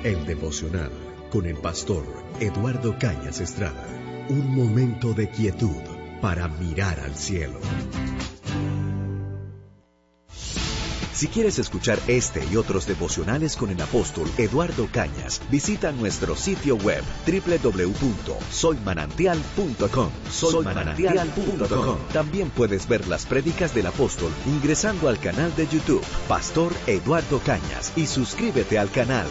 El devocional con el pastor Eduardo Cañas Estrada. Un momento de quietud para mirar al cielo. Si quieres escuchar este y otros devocionales con el apóstol Eduardo Cañas, visita nuestro sitio web www.soymanantial.com. Soymanantial.com. También puedes ver las prédicas del apóstol ingresando al canal de YouTube Pastor Eduardo Cañas y suscríbete al canal.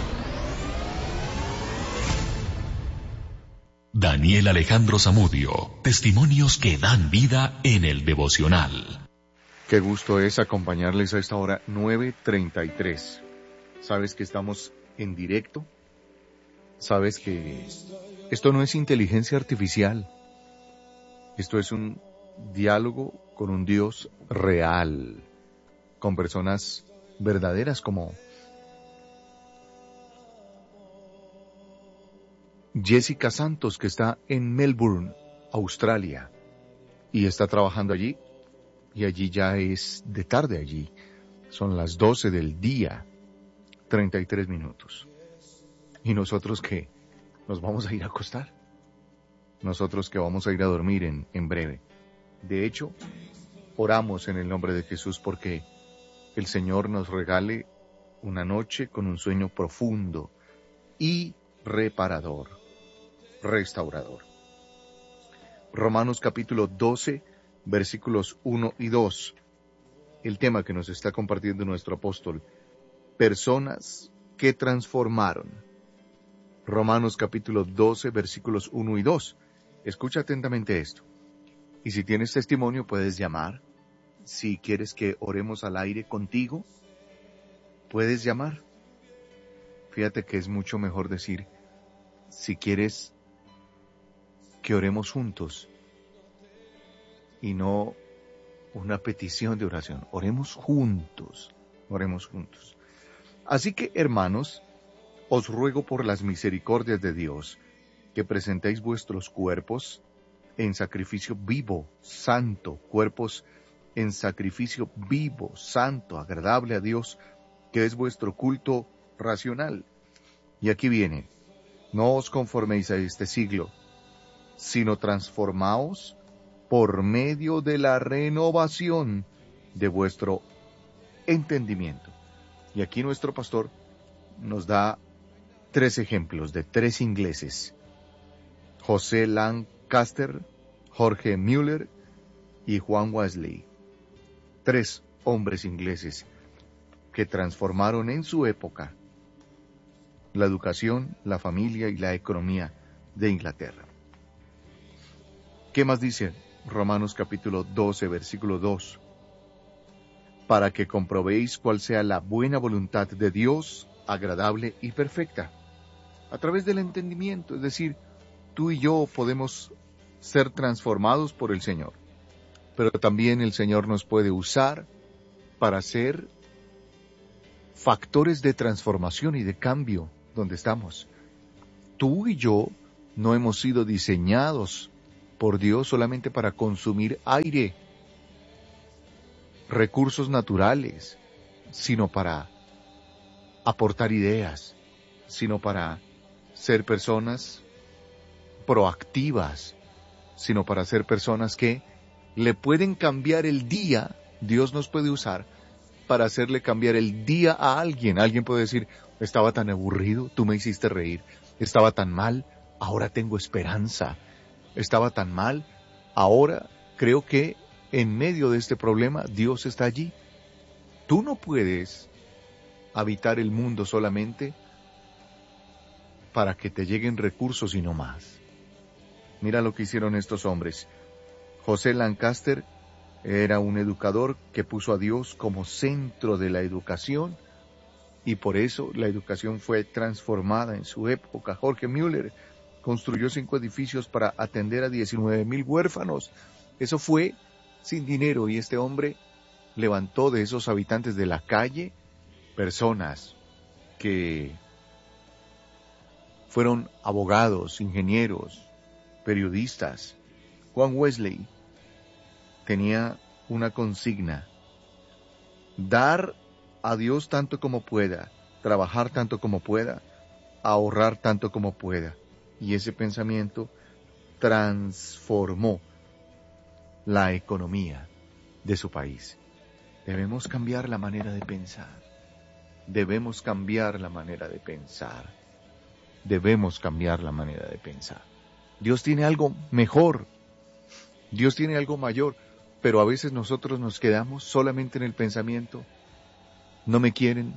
Daniel Alejandro Zamudio, testimonios que dan vida en el devocional. Qué gusto es acompañarles a esta hora 9:33. ¿Sabes que estamos en directo? ¿Sabes que esto no es inteligencia artificial? Esto es un diálogo con un Dios real, con personas verdaderas como Jessica Santos, que está en Melbourne, Australia, y está trabajando allí. Y allí ya es de tarde allí. Son las 12 del día, 33 minutos. ¿Y nosotros qué? ¿Nos vamos a ir a acostar? Nosotros que vamos a ir a dormir en breve. De hecho, oramos en el nombre de Jesús porque el Señor nos regale una noche con un sueño profundo y reparador, restaurador. Romanos capítulo 12, versículos 1 y 2. El tema que nos está compartiendo nuestro apóstol. Personas que transformaron. Romanos capítulo 12, versículos 1 y 2. Escucha atentamente esto. Y si tienes testimonio puedes llamar. Si quieres que oremos al aire contigo, puedes llamar. Fíjate que es mucho mejor decir, si quieres que oremos juntos, y no una petición de oración. Oremos juntos, oremos juntos. Así que, hermanos, os ruego por las misericordias de Dios, que presentéis vuestros cuerpos en sacrificio vivo, santo, cuerpos en sacrificio vivo, santo, agradable a Dios, que es vuestro culto racional. Y aquí viene, no os conforméis a este siglo, sino transformaos por medio de la renovación de vuestro entendimiento. Y aquí nuestro pastor nos da 3 ejemplos de 3 ingleses. José Lancaster, Jorge Mueller y Juan Wesley. 3 hombres ingleses que transformaron en su época la educación, la familia y la economía de Inglaterra. ¿Qué más dice Romanos capítulo 12, versículo 2? Para que comprobéis cuál sea la buena voluntad de Dios, agradable y perfecta. A través del entendimiento, es decir, tú y yo podemos ser transformados por el Señor. Pero también el Señor nos puede usar para ser factores de transformación y de cambio donde estamos. Tú y yo no hemos sido diseñados por Dios solamente para consumir aire, recursos naturales, sino para aportar ideas, sino para ser personas proactivas, sino para ser personas que le pueden cambiar el día. Dios nos puede usar para hacerle cambiar el día a alguien. Alguien puede decir, estaba tan aburrido, tú me hiciste reír, estaba tan mal, ahora tengo esperanza. Estaba tan mal, ahora creo que en medio de este problema Dios está allí. Tú no puedes habitar el mundo solamente para que te lleguen recursos y no más. Mira lo que hicieron estos hombres. José Lancaster era un educador que puso a Dios como centro de la educación y por eso la educación fue transformada en su época. Jorge Mueller construyó 5 edificios para atender a 19,000 huérfanos. Eso fue sin dinero y este hombre levantó de esos habitantes de la calle personas que fueron abogados, ingenieros, periodistas. Juan Wesley tenía una consigna: dar a Dios tanto como pueda, trabajar tanto como pueda, ahorrar tanto como pueda. Y ese pensamiento transformó la economía de su país. Debemos cambiar la manera de pensar. Debemos cambiar la manera de pensar. Debemos cambiar la manera de pensar. Dios tiene algo mejor. Dios tiene algo mayor. Pero a veces nosotros nos quedamos solamente en el pensamiento. No me quieren.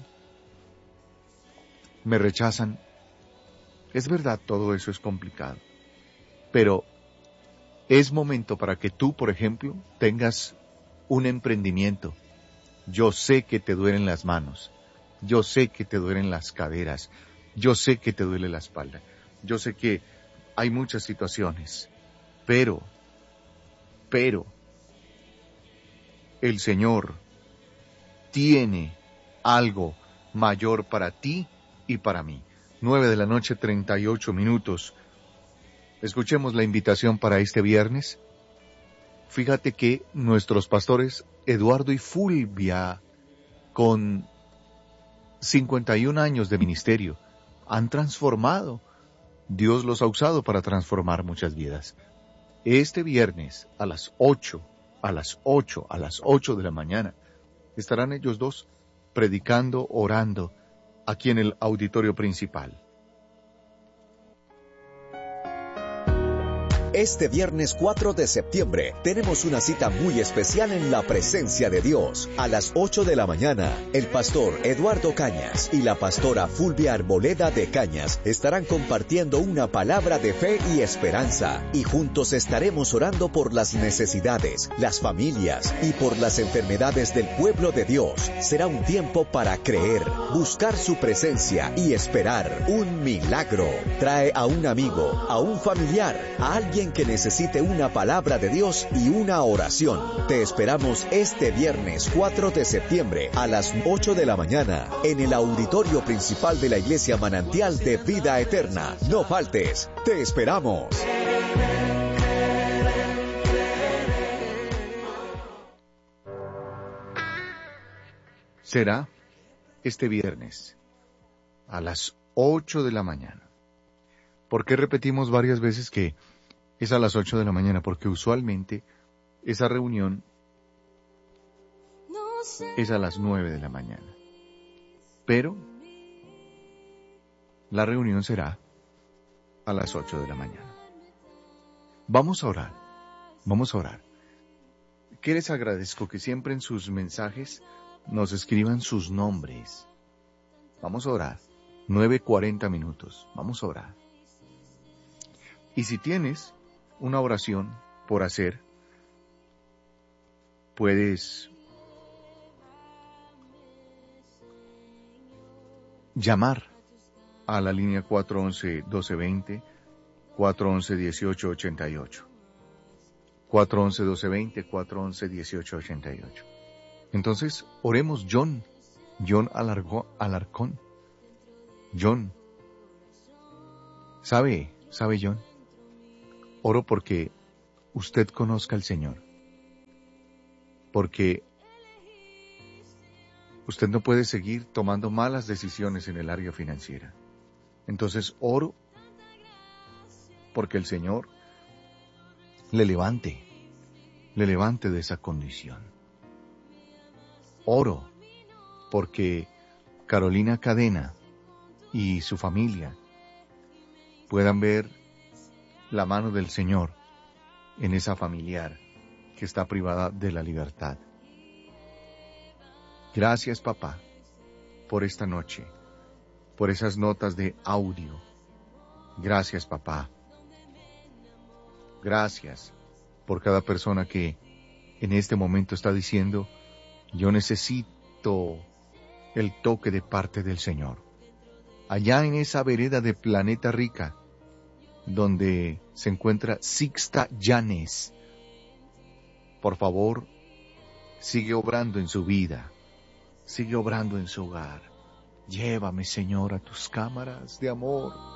Me rechazan. Es verdad, todo eso es complicado. Pero es momento para que tú, por ejemplo, tengas un emprendimiento. Yo sé que te duelen las manos. Yo sé que te duelen las caderas. Yo sé que te duele la espalda. Yo sé que hay muchas situaciones. Pero, el Señor tiene algo mayor para ti y para mí. 9:38 p.m. Escuchemos la invitación para este viernes. Fíjate que nuestros pastores Eduardo y Fulvia, con 51 años de ministerio, han transformado. Dios los ha usado para transformar muchas vidas. Este viernes a las 8 de la mañana, estarán ellos dos predicando, orando, aquí en el auditorio principal. Este viernes 4 de septiembre tenemos una cita muy especial en la presencia de Dios. A las 8 de la mañana, el pastor Eduardo Cañas y la pastora Fulvia Arboleda de Cañas estarán compartiendo una palabra de fe y esperanza. Y juntos estaremos orando por las necesidades, las familias y por las enfermedades del pueblo de Dios. Será un tiempo para creer, buscar su presencia y esperar un milagro. Trae a un amigo, a un familiar, a alguien que necesite una palabra de Dios y una oración. Te esperamos este viernes 4 de septiembre a las 8 de la mañana en el auditorio principal de la Iglesia Manantial de Vida Eterna. No faltes, te esperamos. Será este viernes a las 8 de la mañana. ¿Por qué repetimos varias veces que es a las 8 de la mañana? Porque usualmente esa reunión es a las 9 de la mañana. Pero la reunión será a las 8 de la mañana. Vamos a orar. Vamos a orar. ¿Qué les agradezco? Que siempre en sus mensajes nos escriban sus nombres. Vamos a orar. 9:40 p.m. Vamos a orar. Y si tienes una oración por hacer, puedes llamar a la línea 411-1220, 411-1888. 411-1220, 411-1888. Entonces, oremos. John Alarcón. John. ¿Sabe John? Oro porque usted conozca al Señor. Porque usted no puede seguir tomando malas decisiones en el área financiera. Entonces oro porque el Señor le levante de esa condición. Oro porque Carolina Cadena y su familia puedan ver la mano del Señor en esa familiar que está privada de la libertad. Gracias, papá, por esta noche, por esas notas de audio. Gracias, papá. Gracias por cada persona que en este momento está diciendo: yo necesito el toque de parte del Señor. Allá en esa vereda de Planeta Rica, donde se encuentra Sixta Llanes, por favor, sigue obrando en su vida, sigue obrando en su hogar. Llévame, Señor, a tus cámaras de amor.